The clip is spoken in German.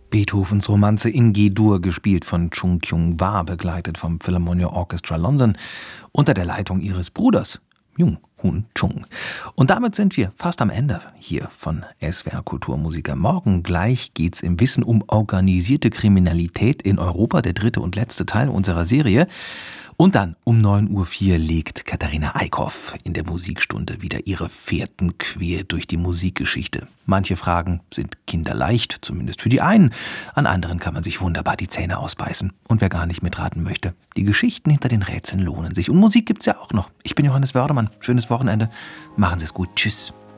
Beethovens Romanze in G-Dur, gespielt von Chung Kyung-Hwa, begleitet vom Philharmonia Orchestra London, unter der Leitung ihres Bruders, Jung-Hoon Chung. Und damit sind wir fast am Ende hier von SWR Kulturmusiker. Morgen gleich geht's im Wissen um organisierte Kriminalität in Europa, der dritte und letzte Teil unserer Serie. Und dann um 9.04 Uhr legt Katharina Eickhoff in der Musikstunde wieder ihre Fährten quer durch die Musikgeschichte. Manche Fragen sind kinderleicht, zumindest für die einen. An anderen kann man sich wunderbar die Zähne ausbeißen. Und wer gar nicht mitraten möchte, die Geschichten hinter den Rätseln lohnen sich. Und Musik gibt's ja auch noch. Ich bin Johannes Wördemann. Schönes Wochenende. Machen Sie es gut. Tschüss.